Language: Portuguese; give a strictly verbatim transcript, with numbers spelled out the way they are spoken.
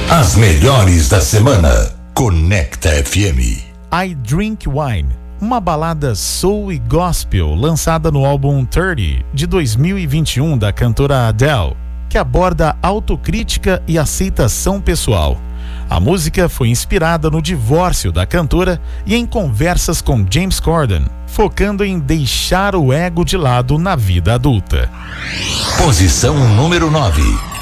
As melhores da semana. Conecta F M. I Drink Wine, uma balada soul e gospel lançada no álbum trinta de dois mil e vinte e um da cantora Adele, que aborda autocrítica e aceitação pessoal. A música foi inspirada no divórcio da cantora e em conversas com James Corden, focando em deixar o ego de lado na vida adulta. Posição número nove.